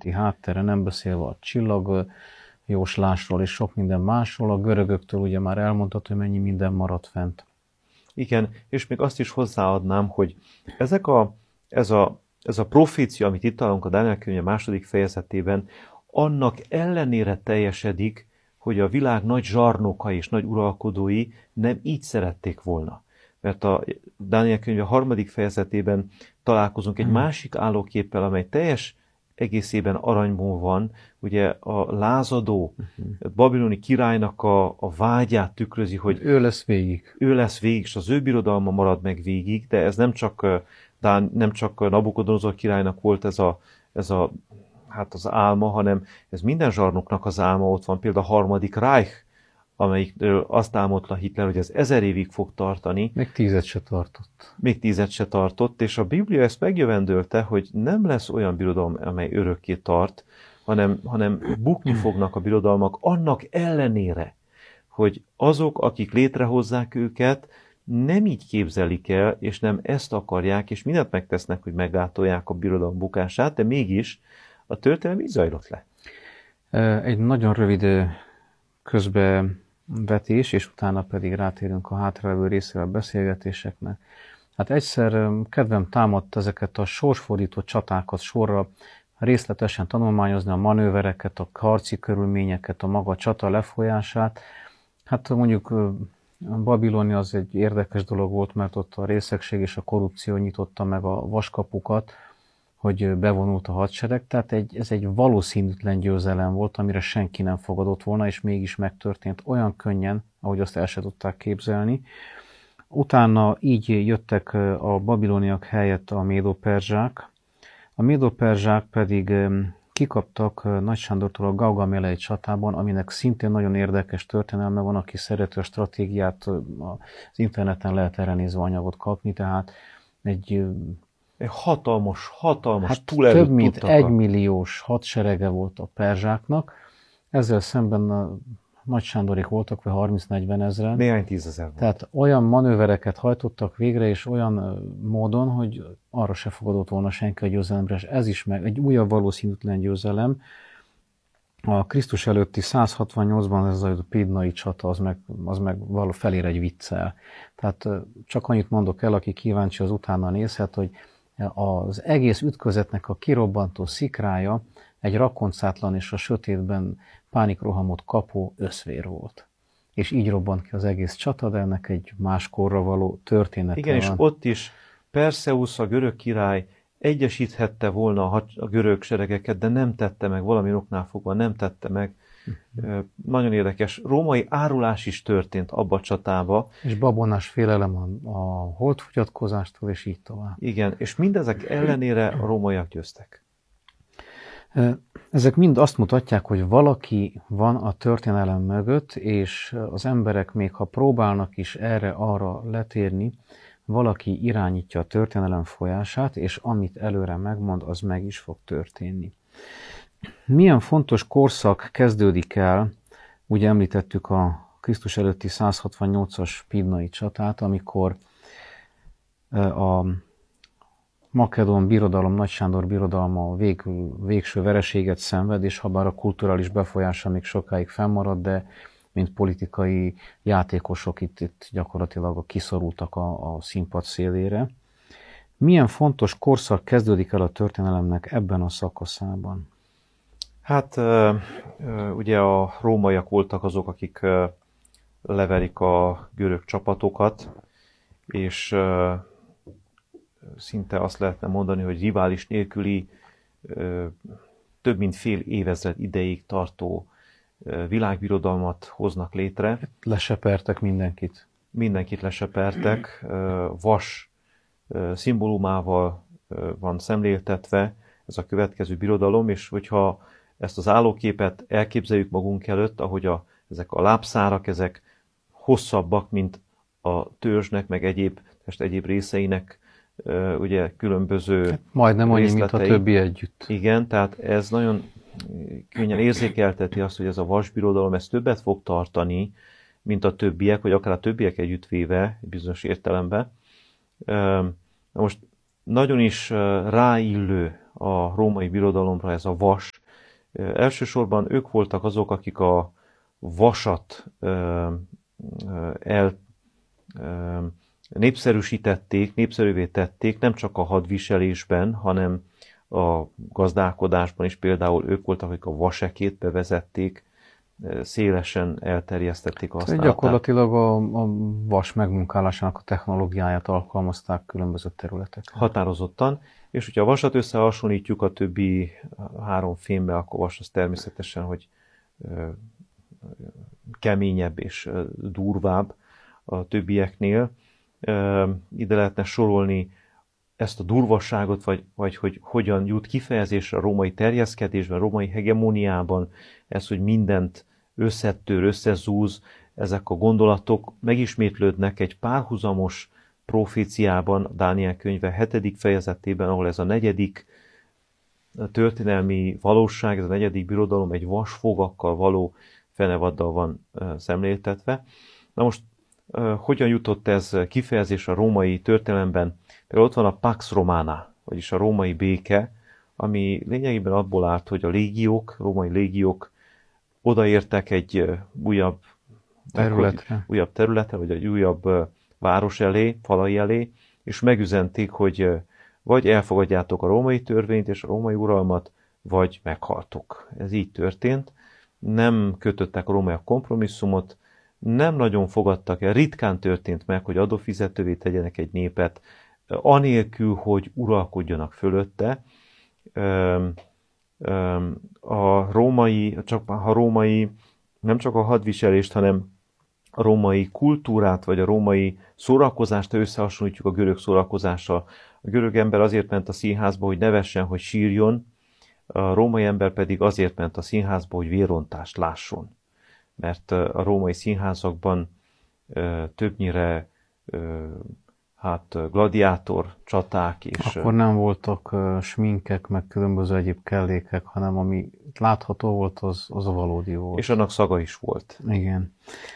nyugati háttere, nem beszélve a csillagjóslásról és sok minden másról. A görögöktől ugye már elmondható, hogy mennyi minden maradt fent. Igen, és még azt is hozzáadnám, hogy ez a profécia, amit itt találunk a Dániel könyve második fejezetében, annak ellenére teljesedik, hogy a világ nagy zsarnokai és nagy uralkodói nem így szerették volna. Mert a Dániel könyve harmadik fejezetében találkozunk egy másik állóképpel, amely teljes egészében aranyból van, ugye a lázadó babiloni királynak a vágyát tükrözi, hogy ő lesz végig. Ő lesz végig, és az ő birodalma marad meg végig, de ez nem csak Nabukodonozor királynak volt ez az álma, hanem ez minden zsarnoknak az álma. Ott van például a harmadik Reich, amelyikről azt álmodta Hitler, hogy ez 1000 évig fog tartani. Még 10 se tartott. Még 10 se tartott, és a Biblia ezt megjövendölte, hogy nem lesz olyan birodalom, amely örökké tart, hanem bukni fognak a birodalmak annak ellenére, hogy azok, akik létrehozzák őket, nem így képzelik el, és nem ezt akarják, és mindent megtesznek, hogy meggátolják a birodalom bukását, de mégis a történelem így zajlott le. Egy nagyon rövid közbevetés, és utána pedig rátérünk a hátralévő részére a beszélgetéseknek. Hát egyszer kedvem támadt ezeket a sorsfordító csatákat sorra részletesen tanulmányozni, a manővereket, a harci körülményeket, a maga csata lefolyását. Hát mondjuk a Babilonia az egy érdekes dolog volt, mert ott a részegség és a korrupció nyitotta meg a vaskapukat, hogy bevonult a hadsereg. Tehát ez egy valószínűtlen győzelem volt, amire senki nem fogadott volna, és mégis megtörtént olyan könnyen, ahogy azt el se tudták képzelni. Utána így jöttek a babiloniak helyett a médo-perzsák. A médo-perzsák pedig kikaptak Nagy Sándortól a Gaugamelei csatában, aminek szintén nagyon érdekes történelme van, aki szereti a stratégiát, az interneten lehet erre nézve anyagot kapni, tehát egy hatalmas több mint 1 milliós hadserege volt a perzsáknak, ezzel szemben a Nagy Sándorék voltak, vagy 30-40 ezren. Néhány 10 000 volt. Tehát olyan manővereket hajtottak végre, és olyan módon, hogy arra se fogadott volna senki a győzelemre, és ez is meg egy újabb valószínűtlen győzelem. A Krisztus előtti 168-ban ez a Pidnai csata, az meg való felér egy viccel. Tehát csak annyit mondok el, aki kíváncsi, az utána nézhet, hogy az egész ütközetnek a kirobbantó szikrája egy rakoncátlan és a sötétben pánikrohamot kapó összvér volt. És így robbant ki az egész csata, de ennek egy más korra való története Igen, van. és ott is Perszeusz, a görög király egyesíthette volna a görög seregeket, de nem tette meg, valami oknál fogva nem tette meg. Nagyon érdekes. Római árulás is történt abba a csatába. És babonás félelem a holdfogyatkozástól, és így tovább. Igen, és mindezek ellenére a rómaiak győztek. Ezek mind azt mutatják, hogy valaki van a történelem mögött, és az emberek még ha próbálnak is erre-arra letérni, valaki irányítja a történelem folyását, és amit előre megmond, az meg is fog történni. Milyen fontos korszak kezdődik el, ugye említettük a Krisztus előtti 168-as Pidnai csatát, amikor a Makedón birodalom, Nagy Sándor birodalma végső vereséget szenved, és habár a kulturális befolyása még sokáig fennmarad, de mint politikai játékosok itt gyakorlatilag kiszorultak a színpad szélére. Milyen fontos korszak kezdődik el a történelemnek ebben a szakaszában? Hát ugye a rómaiak voltak azok, akik leverik a görög csapatokat, és szinte azt lehetne mondani, hogy rivális nélküli, több mint fél évezred ideig tartó világbirodalmat hoznak létre. Lesepertek mindenkit. Mindenkit lesepertek, vas szimbólumával van szemléltetve ez a következő birodalom, és hogyha ezt az állóképet elképzeljük magunk előtt, ahogy ezek a lábszárak, ezek hosszabbak, mint a törzsnek, meg egyéb részeinek, ugye különböző hát majdnem annyi, mint a többi együtt. Igen, tehát ez nagyon könnyen érzékelteti azt, hogy ez a vasbirodalom, ez többet fog tartani, mint a többiek, vagy akár a többiek együttvéve, bizonyos értelemben. Most nagyon is ráillő a római birodalomra ez a vas, Elsősorban ők voltak azok, akik a vasat népszerűvé tették, nem csak a hadviselésben, hanem a gazdálkodásban is. Például ők voltak, akik a vasekét bevezették, szélesen elterjesztették a használatát. Gyakorlatilag a vas megmunkálásának a technológiáját alkalmazták különböző területeken. Határozottan, és hogyha a vasat összehasonlítjuk a többi 3 fémbe, akkor vas az természetesen, hogy keményebb és durvább a többieknél. Ide lehetne sorolni ezt a durvasságot, vagy hogy hogyan jut kifejezésre a római terjeszkedésben, a római hegemóniában, ez, hogy mindent összetör, összezúz, ezek a gondolatok megismétlődnek egy párhuzamos proféciában, a Dániel könyve 7. fejezetében, ahol ez a 4. történelmi valóság, ez a 4. birodalom egy vasfogakkal való fenevaddal van szemléltetve. Na most, hogyan jutott ez kifejezésre a római történelemben? Például ott van a Pax Romana, vagyis a római béke, ami lényegében abból állt, hogy a légiók, római légiók odaértek egy újabb területre, vagy egy újabb város elé, falai elé, és megüzenték, hogy vagy elfogadjátok a római törvényt és a római uralmat, vagy meghaltok. Ez így történt. Nem kötöttek a rómaiak kompromisszumot, nem nagyon fogadtak el, ritkán történt meg, hogy adófizetővé tegyenek egy népet, anélkül, hogy uralkodjanak fölötte. A római, nem csak a hadviselést, hanem a római kultúrát, vagy a római szórakozást összehasonlítjuk a görög szórakozással. A görög ember azért ment a színházba, hogy nevessen, hogy sírjon, a római ember pedig azért ment a színházba, hogy vérontást lásson. Mert a római színházakban többnyire gladiátor csaták és... Akkor nem voltak sminkek, meg különböző egyéb kellékek, hanem ami látható volt, az a valódi volt. És annak szaga is volt. Igen.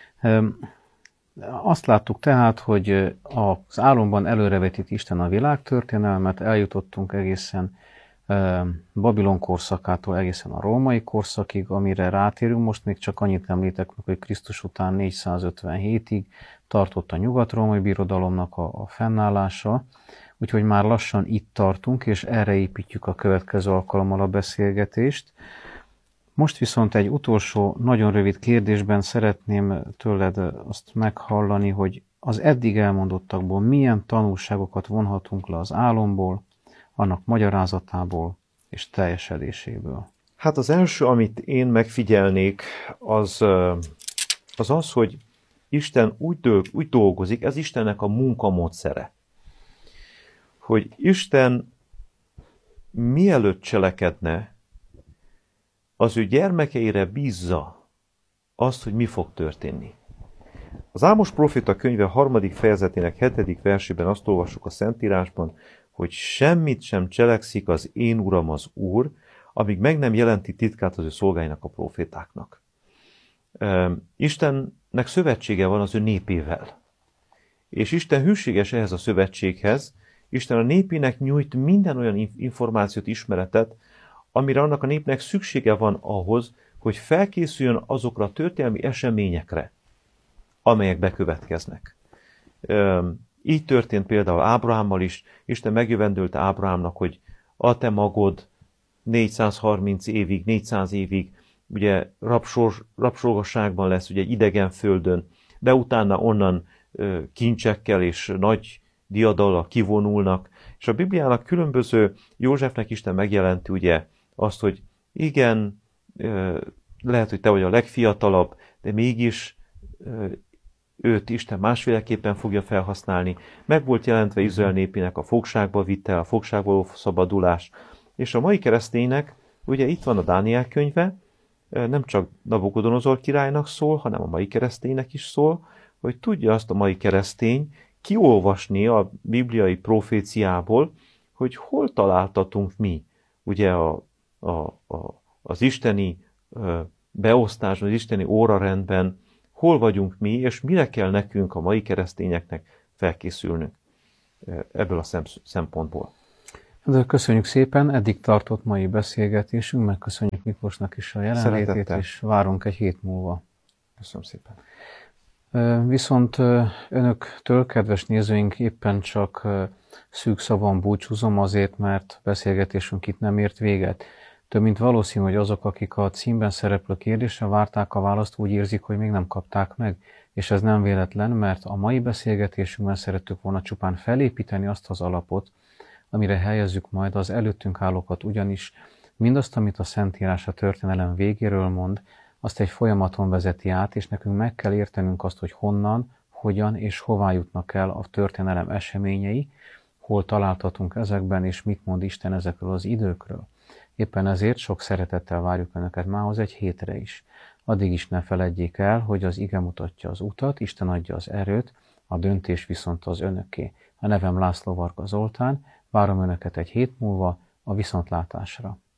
Azt láttuk tehát, hogy az álomban előrevetít Isten a világtörténelmet, eljutottunk egészen Babilon korszakától egészen a római korszakig, amire rátérünk. Most még csak annyit említek meg, hogy Krisztus után 457-ig tartott a nyugat-római birodalomnak a fennállása, úgyhogy már lassan itt tartunk, és erre építjük a következő alkalommal a beszélgetést. Most viszont egy utolsó, nagyon rövid kérdésben szeretném tőled azt meghallani, hogy az eddig elmondottakból milyen tanulságokat vonhatunk le az álomból, annak magyarázatából és teljesedéséből. Hát az első, amit én megfigyelnék, az, hogy Isten úgy dolgozik, ez Istennek a munkamódszere, hogy Isten mielőtt cselekedne, az ő gyermekeire bízza azt, hogy mi fog történni. Az Ámos próféta könyve 3. fejezetének 7. versében azt olvassuk a Szentírásban, hogy semmit sem cselekszik az én Uram az Úr, amíg meg nem jelenti titkát az ő szolgáinak, a prófétáknak. Istennek szövetsége van az ő népével. És Isten hűséges ehhez a szövetséghez. Isten a népének nyújt minden olyan információt, ismeretet, amire annak a népnek szüksége van ahhoz, hogy felkészüljön azokra a történelmi eseményekre, amelyek bekövetkeznek. Így történt például Ábrahámmal is. Isten megjövendőlte Ábrahámnak, hogy a te magod 430 évig, 400 évig ugye rabszolgasságban lesz, ugye egy idegen földön, de utána onnan kincsekkel és nagy diadallal kivonulnak. És a Bibliának különböző, Józsefnek Isten megjelenti ugye azt, hogy igen, lehet, hogy te vagy a legfiatalabb, de mégis őt Isten másféleképpen fogja felhasználni. Meg volt jelentve Izrael népének a fogságba vitel, a fogságba való szabadulás. És a mai kereszténynek, ugye itt van a Dániel könyve, nem csak Nabukodonozor királynak szól, hanem a mai kereszténynek is szól, hogy tudja azt a mai keresztény kiolvasni a bibliai proféciából, hogy hol találtatunk mi ugye az isteni beosztásban, az isteni órarendben, hol vagyunk mi, és mire kell nekünk, a mai keresztényeknek felkészülnünk ebből a szempontból. De köszönjük szépen, eddig tartott mai beszélgetésünk, megköszönjük Miklósnak is a jelenlétét, Szeretettel. és várunk egy hét múlva. Köszönöm szépen. Viszont önöktől, kedves nézőink, éppen csak szűk szavon búcsúzom azért, mert beszélgetésünk itt nem ért véget. Több mint valószínű, hogy azok, akik a címben szereplő kérdésre várták a választ, úgy érzik, hogy még nem kapták meg. És ez nem véletlen, mert a mai beszélgetésünkben szerettük volna csupán felépíteni azt az alapot, amire helyezzük majd az előttünk állókat, ugyanis mindazt, amit a Szentírás a történelem végéről mond, azt egy folyamaton vezeti át, és nekünk meg kell értenünk azt, hogy honnan, hogyan és hová jutnak el a történelem eseményei, hol találtatunk ezekben, és mit mond Isten ezekről az időkről. Éppen ezért sok szeretettel várjuk Önöket mához egy hétre is. Addig is ne feledjék el, hogy az ige mutatja az utat, Isten adja az erőt, a döntés viszont az Önöké. A nevem László Varga Zoltán, várom Önöket egy hét múlva a viszontlátásra.